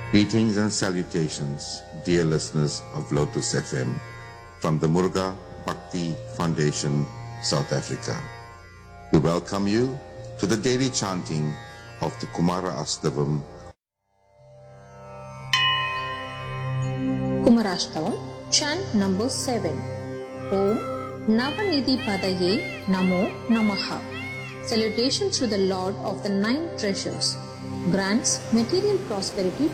Greetings and salutations, dear listeners of Lotus FM, from the Muruga Bhakti Foundation, South Africa. We welcome you to the daily chanting of the Kumara Ashtavam. Kumarashtavam, chant number 7. Om Navanidhi Padaye Namo Namaha. Salutations to the Lord of the Nine Treasures. Grants material prosperity